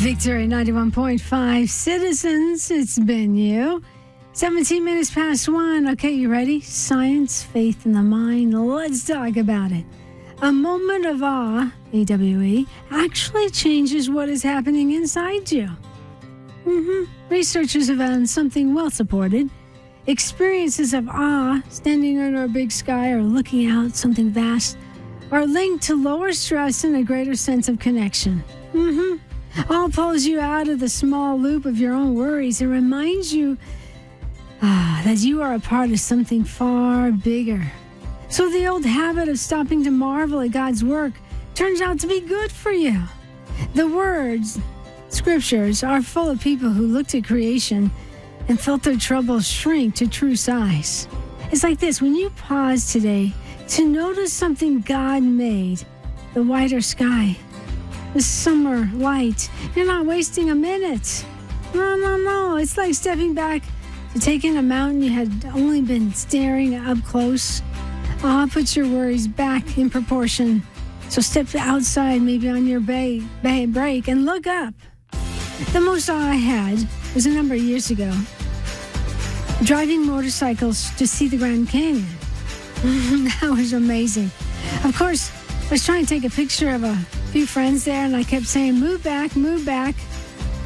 Victory 91.5 Citizens, it's been you. 17 minutes past 1. Okay, you ready? Science, faith, and the mind. Let's talk about it. A moment of awe, AWE, actually changes what is happening inside you. Researchers have found something well supported. Experiences of awe, standing under a big sky or looking out something vast, are linked to lower stress and a greater sense of connection. All pulls you out of the small loop of your own worries and reminds you that you are a part of something far bigger. So the old habit of stopping to marvel at God's work turns out to be good for you. The words, scriptures, are full of people who looked at creation and felt their troubles shrink to true size. It's like this: when you pause today to notice something God made, the whiter sky, the summer light, you're not wasting a minute. No. It's like stepping back to take in a mountain you had only been staring up close. Awe puts your worries back in proportion. So step outside, maybe on your break, and look up. The most awe I had was a number of years ago, driving motorcycles to see the Grand Canyon. That was amazing. Of course, I was trying to take a picture of a few friends there, and I kept saying, move back, move back.